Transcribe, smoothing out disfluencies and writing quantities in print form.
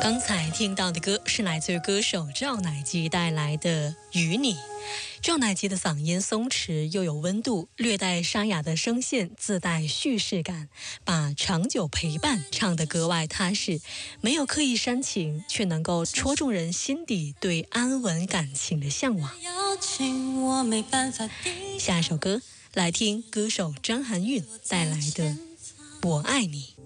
刚才听到的歌是来自于歌手赵乃基带来的《与你》。赵乃基的嗓音松弛又有温度，略带沙哑的声线自带叙事感，把长久陪伴唱得格外踏实，没有刻意煽情，却能够戳中人心底对安稳感情的向往。下一首歌来听歌手张含韵带来的《我爱你》。